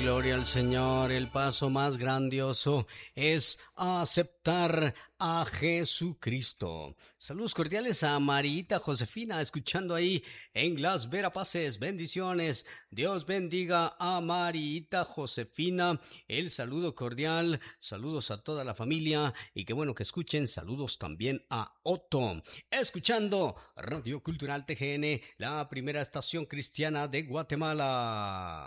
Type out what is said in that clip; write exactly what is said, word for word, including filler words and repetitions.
Gloria al Señor. El paso más grandioso es aceptar a Jesucristo. Saludos cordiales a Marita Josefina, escuchando ahí en Las Verapaces. Bendiciones. Dios bendiga a Marita Josefina. El saludo cordial. Saludos a toda la familia. Y qué bueno que escuchen. Saludos también a Otto. Escuchando Radio Cultural T G N, la primera estación cristiana de Guatemala.